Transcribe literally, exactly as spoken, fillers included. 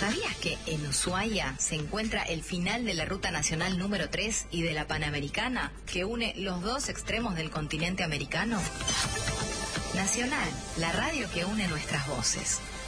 ¿Sabías que en Ushuaia se encuentra el final de la Ruta Nacional número tres y de la Panamericana, que une los dos extremos del continente americano? Nacional, la radio que une nuestras voces.